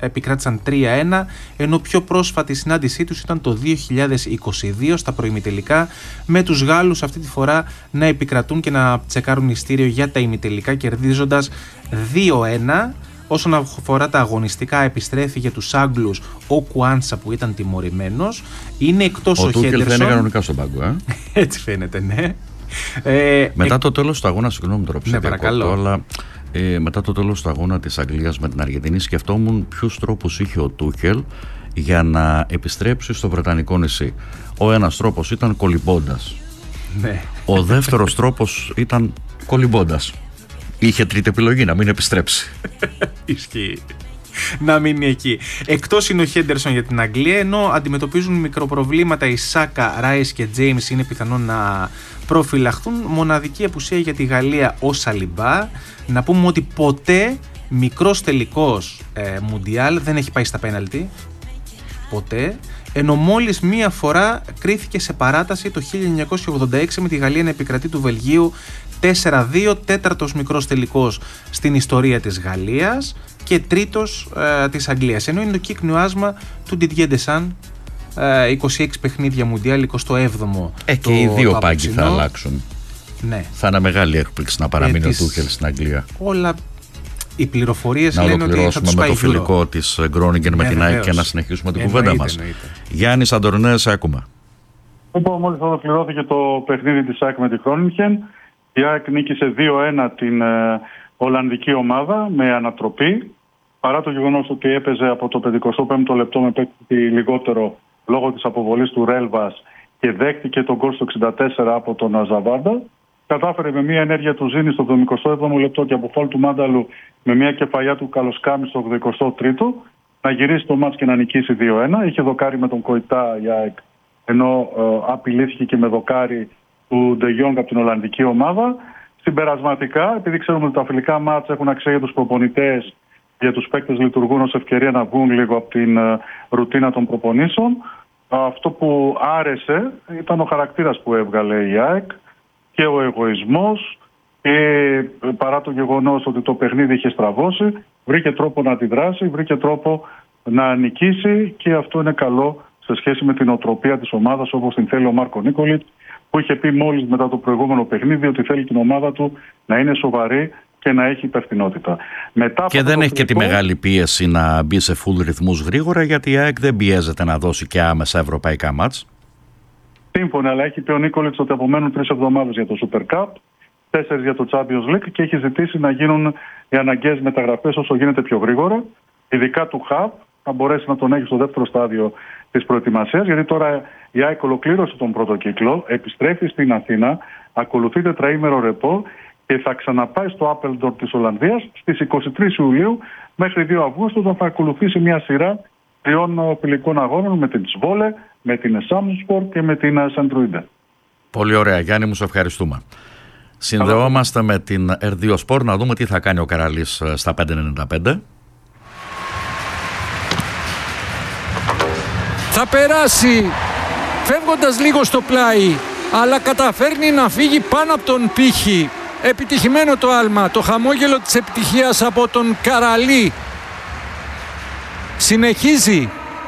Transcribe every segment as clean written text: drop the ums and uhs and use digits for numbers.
επικράτησαν 3-1, ενώ πιο πρόσφατη συνάντησή τους ήταν το 2022 στα προημιτελικά, με τους Γάλλους αυτή τη φορά να επικρατούν και να τσεκάρουν ειστήριο για τα ημιτελικά, κερδίζοντας 2-1. Όσον αφορά τα αγωνιστικά, επιστρέφει για τους Άγγλους ο Κουάνσα που ήταν τιμωρημένος. Είναι εκτός ο Χέντερσον. Ο Τούχελ θα είναι κανονικά στον πάγκο, Έτσι φαίνεται, ναι. Μετά το τέλος του αγώνα, συγγνώμη τώρα, ναι, παρακαλώ. Αλλά μετά το τέλος του αγώνα της Αγγλίας με την Αργεντινή, σκεφτόμουν ποιους τρόπους είχε ο Τούχελ για να επιστρέψει στο Βρετανικό νησί. Ο ένας τρόπος ήταν κολυμπώντας. Ναι. Ο δεύτερος τρόπος ήταν κολυμπώντας. Είχε τρίτη επιλογή, να μην επιστρέψει. Ισχύει. Να μείνει εκεί. Εκτός είναι ο Χέντερσον για την Αγγλία, ενώ αντιμετωπίζουν μικροπροβλήματα οι Σάκα, Ράις και Τζέιμς, είναι πιθανόν να προφυλαχθούν. Μοναδική απουσία για τη Γαλλία ο Σαλιμπά. Να πούμε ότι ποτέ μικρός τελικός Μουντιάλ δεν έχει πάει στα πέναλτι. Ποτέ. Ενώ μόλις μία φορά κρίθηκε σε παράταση το 1986 με τη Γαλλία να επικρατεί του Βελγίου 4-2, τέταρτος μικρός τελικός στην ιστορία της Γαλλίας και τρίτος της Αγγλίας. Ενώ είναι το κύκνιο άσμα του Didier Deschamps, 26 παιχνίδια Μουντιάλ, 27ο. Και οι δύο πάγκοι θα αλλάξουν. Ναι. Θα είναι μεγάλη έκπληξη να παραμείνει ο Τούχελ στην Αγγλία. Όλα οι πληροφορίες λένε ότι θα τους πάει. Να ολοκληρώσουμε με το φιλικό της Γκρόνιγκεν με την ΑΕΚ και να συνεχίσουμε την κουβέντα μας. Γιάννη Αντορνέ, σε ακούμε. Λοιπόν, μόλις ολοκληρώθηκε το παιχνίδι της ΑΕΚ με τη Γκρόνιγκεν, η ΑΕΚ νίκησε 2-1 την Ολλανδική ομάδα με ανατροπή, παρά το γεγονός ότι έπαιζε από το 55ο λεπτό με παίκτη λιγότερο λόγω της αποβολής του Ρέλβας και δέχτηκε τον γκολ στο 64 από τον Αζαβάντα. Κατάφερε με μια ενέργεια του Ζήνη στο 77ο λεπτό και από φάουλ του Μάνταλου με μια κεφαλιά του Καλοσκάμι στο 83ο να γυρίσει το μάτς και να νικήσει 2-1. Είχε δοκάρι με τον Κοϊτά η ΑΕΚ, ενώ απειλήθηκε και με δοκάρι του Ντε Γιόνγκ από την Ολλανδική ομάδα. Συμπερασματικά, επειδή ξέρουμε ότι τα φιλικά μάτς έχουν αξία για τους προπονητές, για τους παίκτες λειτουργούν ως ευκαιρία να βγουν λίγο από την ρουτίνα των προπονήσεων. Αυτό που άρεσε ήταν ο χαρακτήρας που έβγαλε η ΑΕΚ και ο εγωισμός, και παρά το γεγονός ότι το παιχνίδι είχε στραβώσει, βρήκε τρόπο να αντιδράσει, βρήκε τρόπο να νικήσει, και αυτό είναι καλό σε σχέση με την οτροπία της ομάδας όπως την θέλει ο Μάρκο Νίκολιτς, που είχε πει μόλις μετά το προηγούμενο παιχνίδι ότι θέλει την ομάδα του να είναι σοβαρή και να έχει υπευθυνότητα. Και δεν έχει και τη μεγάλη πίεση να μπει σε full ρυθμούς γρήγορα, γιατί η ΑΕΚ δεν πιέζεται να δώσει και άμεσα ευρωπαϊκά μάτς. Σύμφωνα, αλλά έχει πει ο Νίκολιτς ότι απομένουν 3 εβδομάδες για το Super Cup, 4 για το Champions League, και έχει ζητήσει να γίνουν οι αναγκαίες μεταγραφές όσο γίνεται πιο γρήγορα, ειδικά του Χαβ, να μπορέσει να τον έχει στο δεύτερο στάδιο της προετοιμασίας, γιατί τώρα η ΑΕΚ ολοκλήρωσε τον πρώτο κύκλο, επιστρέφει στην Αθήνα, ακολουθεί τετραήμερο ρεπό και θα ξαναπάει στο Apeldoorn της Ολλανδίας στις 23 Ιουλίου μέχρι 2 Αυγούστου, όταν θα ακολουθήσει μια σειρά 3 φιλικών αγώνων με την Σβόλε, με την Samspor και με την Σαντρουίντε. Πολύ ωραία, Γιάννη, μου σε ευχαριστούμε. Συνδεόμαστε με την R2 Sport να δούμε τι θα κάνει ο Καραλής στα 5.95. Θα περάσει φεύγοντας λίγο στο πλάι, αλλά καταφέρνει να φύγει πάνω από τον πύχη. Επιτυχημένο το άλμα, το χαμόγελο της επιτυχίας από τον Καραλή. Συνεχίζει.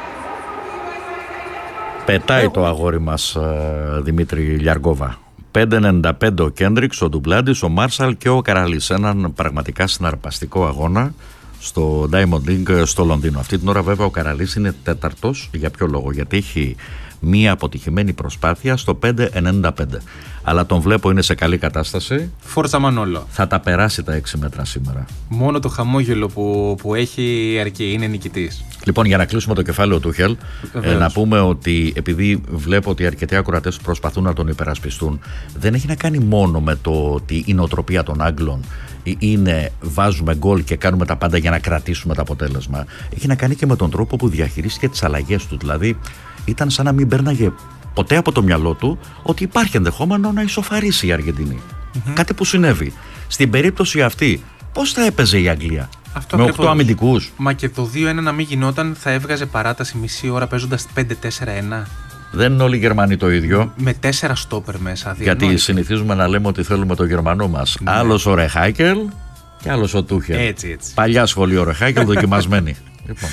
Πετάει το αγόρι μας, Δημήτρη Λιαργόβα. 5.95 ο Κέντριξ, ο Ντουμπλάντης, ο Μάρσαλ και ο Καραλής. Έναν πραγματικά συναρπαστικό αγώνα στο Diamond League στο Λονδίνο. Αυτή την ώρα βέβαια ο Καραλής είναι τέταρτος. Για ποιο λόγο? Γιατί έχει μία αποτυχημένη προσπάθεια στο 5.95. Αλλά τον βλέπω είναι σε καλή κατάσταση. Φόρτσα Μανόλο. Θα τα περάσει τα 6 μέτρα σήμερα. Μόνο το χαμόγελο που έχει αρκεί, είναι νικητής. Λοιπόν, για να κλείσουμε το κεφάλαιο του Χελ, να πούμε ότι επειδή βλέπω ότι αρκετοί ακροατές προσπαθούν να τον υπερασπιστούν, δεν έχει να κάνει μόνο με το ότι η νοοτροπία των Άγγλων είναι βάζουμε γκολ και κάνουμε τα πάντα για να κρατήσουμε το αποτέλεσμα. Έχει να κάνει και με τον τρόπο που διαχειρίστηκε τις αλλαγές του. Δηλαδή, ήταν σαν να μην πέρναγε ποτέ από το μυαλό του ότι υπάρχει ενδεχόμενο να ισοφαρίσει η Αργεντινή. Κάτι που συνέβη. Στην περίπτωση αυτή, πώς θα έπαιζε η Αγγλία? Αυτό με ακριβώς. 8 αμυντικούς. Μα και το 2-1 να μην γινόταν, θα έβγαζε παράταση μισή ώρα παίζοντας 5-4-1. Δεν είναι όλοι οι Γερμανοί το ίδιο. Με 4 στόπερ μέσα. Γιατί συνηθίζουμε να λέμε ότι θέλουμε το Γερμανό μας. Ναι. Άλλος ο Ρεχάικελ και άλλος ο Τούχελ. Έτσι. Παλιά σχολή ο Ρεχάικελ, δοκιμασμένη. Λοιπόν.